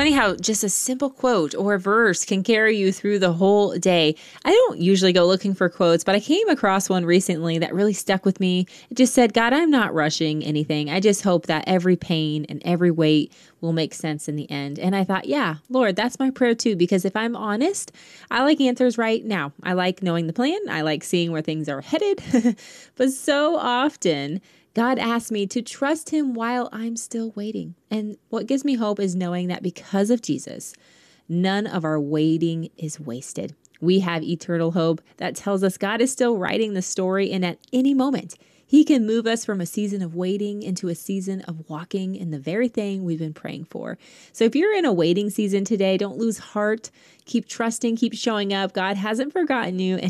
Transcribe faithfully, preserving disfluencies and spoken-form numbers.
funny how just a simple quote or a verse can carry you through the whole day. I don't usually go looking for quotes, but I came across one recently that really stuck with me. It just said, God, I'm not rushing anything. I just hope that every pain and every weight will make sense in the end. And I thought, yeah, Lord, that's my prayer too, because if I'm honest, I like answers right now. I like knowing the plan. I like seeing where things are headed. But so often, God asks me to trust him while I'm still waiting. And what gives me hope is knowing that because of Jesus, none of our waiting is wasted. We have eternal hope that tells us God is still writing the story, and at any moment, he can move us from a season of waiting into a season of walking in the very thing we've been praying for. So if you're in a waiting season today, don't lose heart. Keep trusting, keep showing up. God hasn't forgotten you, and